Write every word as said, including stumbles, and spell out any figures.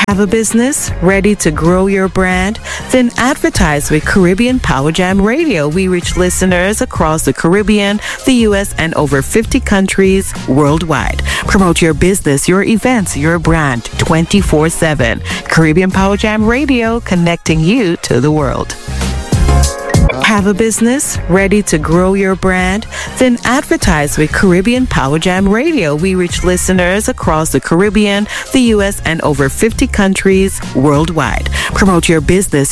Have a business ready to grow your brand? Then advertise with Caribbean Power Jam Radio. We reach listeners across the Caribbean, the U S, and over fifty countries worldwide. Promote your business, your events, your brand twenty-four seven. Caribbean Power Jam Radio, connecting you to the world. Have a business ready to grow your brand? Then advertise with Caribbean Power Jam Radio. We reach listeners across the Caribbean, the U S, and over fifty countries worldwide. Promote your business,